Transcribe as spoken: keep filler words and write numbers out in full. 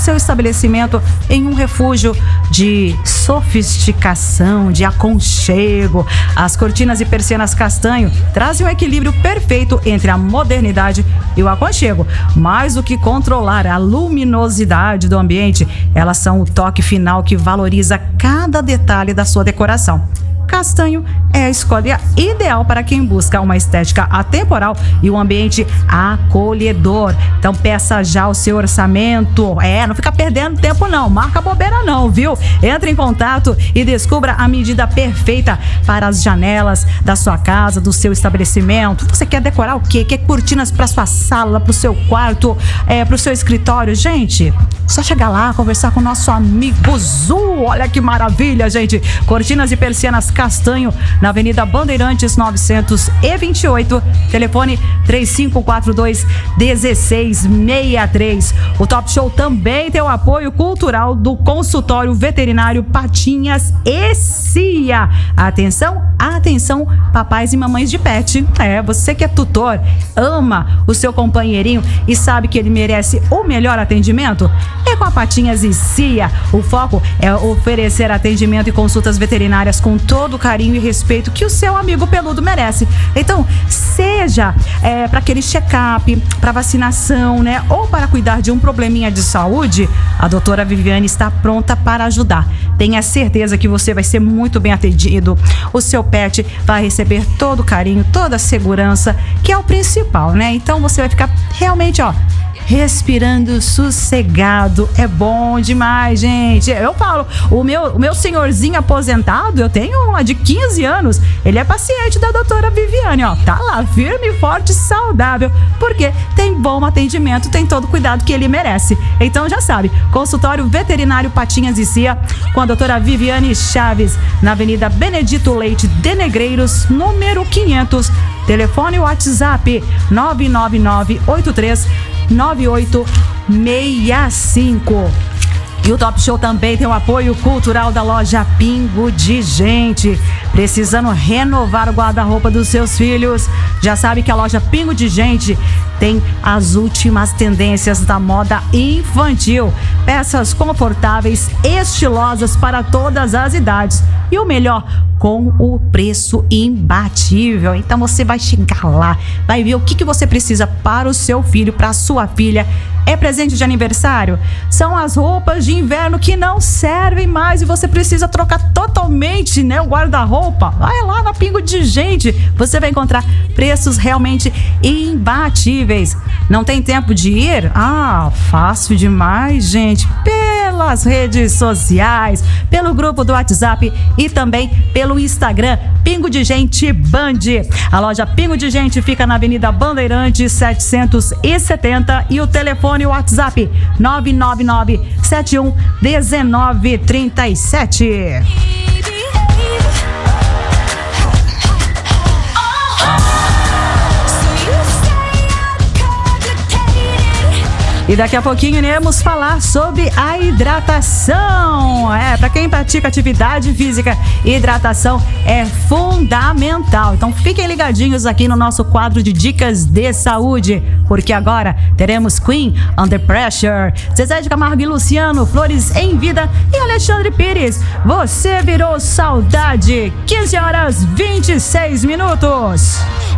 seu estabelecimento em um refúgio de sofisticação, de aconchego. As cortinas e persianas castanho trazem um equilíbrio perfeito entre a modernidade e o aconchego. Mais do que controlar a luminosidade do ambiente, elas são o toque final que valoriza cada detalhe da sua decoração. Castanho é a escolha ideal para quem busca uma estética atemporal e um ambiente acolhedor. Então peça já o seu orçamento. É, não fica perdendo tempo não, marca bobeira não, viu? Entre em contato e descubra a medida perfeita para as janelas da sua casa, do seu estabelecimento. Você quer decorar o quê? Quer cortinas para sua sala, para o seu quarto, é, para o seu escritório? Gente, só chegar lá, conversar com o nosso amigo Zu. Olha que maravilha, gente. Cortinas e persianas castanho, na Avenida Bandeirantes novecentos e vinte e oito, telefone três cinco quatro dois, um seis seis três. O Top Show também tem o apoio cultural do consultório veterinário Patinhas e Cia. Atenção, atenção, papais e mamães de pet. É, você que é tutor, ama o seu companheirinho e sabe que ele merece o melhor atendimento? É com a Patinhas e Cia. O foco é oferecer atendimento e consultas veterinárias com todo o carinho e respeito que o seu amigo peludo merece. Então, seja é, para aquele check-up, para vacinação, né? Ou para cuidar de um probleminha de saúde, a doutora Viviane está pronta para ajudar. Tenha certeza que você vai ser muito bem atendido. O seu pet vai receber todo o carinho, toda a segurança, que é o principal, né? Então, você vai ficar realmente, ó, respirando sossegado. É bom demais, gente. Eu falo, o meu, o meu senhorzinho aposentado, eu tenho uma de quinze anos, ele é paciente da doutora Viviane, ó, tá lá, firme, forte, saudável, porque tem bom atendimento, tem todo o cuidado que ele merece. Então já sabe, consultório veterinário Patinhas e Cia, com a doutora Viviane Chaves, na Avenida Benedito Leite de Negreiros, número quinhentos. Telefone WhatsApp nove nove nove oito três nove oito seis cinco. E o Top Show também tem o apoio cultural da loja Pingo de Gente. Precisando renovar o guarda-roupa dos seus filhos? Já sabe que a loja Pingo de Gente tem as últimas tendências da moda infantil. Peças confortáveis, estilosas para todas as idades. E o melhor, com o preço imbatível. Então você vai chegar lá, vai ver o que, que você precisa para o seu filho, para a sua filha. É presente de aniversário? São as roupas de inverno que não servem mais e você precisa trocar totalmente, né, o guarda-roupa. Vai lá na Pingo de Gente, você vai encontrar preços realmente imbatíveis. Não tem tempo de ir? Ah, fácil demais, gente. Pelas redes sociais, pelo grupo do WhatsApp e também pelo Instagram, Pingo de Gente Band. A loja Pingo de Gente fica na Avenida Bandeirantes setecentos e setenta e o telefone e o WhatsApp nove nove nove sete um um nove três sete. E daqui a pouquinho iremos falar sobre a hidratação. É, para quem pratica atividade física, hidratação é fundamental. Então fiquem ligadinhos aqui no nosso quadro de dicas de saúde, porque agora teremos Queen, Under Pressure, Zezé de Camargo e Luciano, Flores em Vida e Alexandre Pires. Você virou saudade. quinze horas e vinte e seis minutos.